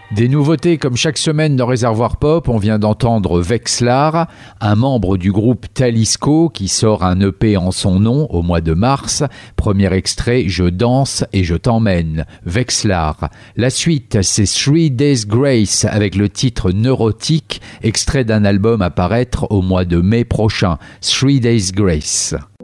Des nouveautés comme chaque semaine dans Réservoir Pop, on vient d'entendre Vexlar, un membre du groupe Talisco qui sort un EP en son nom au mois de mars. Premier extrait, Je danse et je t'emmène, Vexlar. La suite, c'est 3 Days Grace avec le titre Neurotique, extrait d'un album à paraître au mois de mai prochain, 3 Days Grace.